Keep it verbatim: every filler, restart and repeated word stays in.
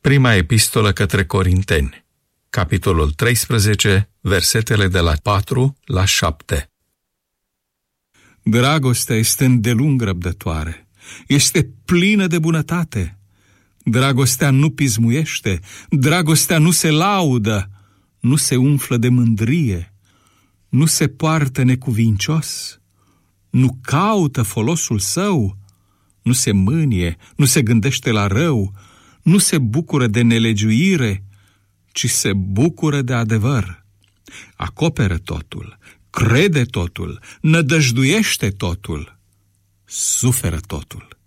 Prima epistolă către Corinteni, capitolul treisprezece, versetele de la patru la șapte. Dragostea este îndelung răbdătoare, este plină de bunătate. Dragostea nu pismuiește, dragostea nu se laudă, nu se umflă de mândrie, nu se poartă necuvincios, nu caută folosul său, nu se mânie, nu se gândește la rău, nu se bucură de nelegiuire, ci se bucură de adevăr. Acoperă totul, crede totul, nădăjduiește totul, suferă totul.